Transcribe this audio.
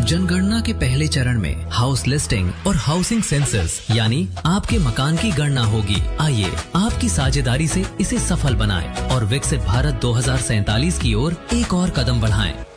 जनगणना के पहले चरण में हाउस लिस्टिंग और हाउसिंग सेंसस यानी आपके मकान की गणना होगी। आइए आपकी साझेदारी से इसे सफल बनाएं और विकसित भारत 2047 की ओर एक और कदम बढ़ाएं।